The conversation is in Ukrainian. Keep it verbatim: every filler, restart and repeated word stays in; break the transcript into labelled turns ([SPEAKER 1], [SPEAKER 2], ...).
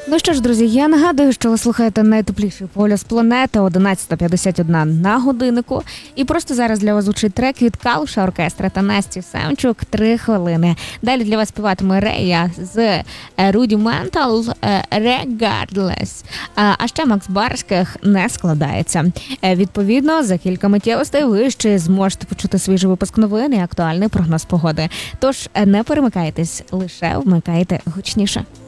[SPEAKER 1] Ну що ж, друзі, я нагадую, що ви слухаєте найтепліший полюс планети, одинадцята п'ятдесят один на годиннику. І просто зараз для вас звучить трек від Калуша оркестра та Насті Семчук «Три хвилини». Далі для вас співатиме Рея з Rudimental Regardless. А ще Макс Барських «Не складається». Відповідно, за кілька миттєвостей ви ще зможете почути свіжий випуск новин і актуальний прогноз погоди. Тож не перемикайтесь, лише вмикайте гучніше.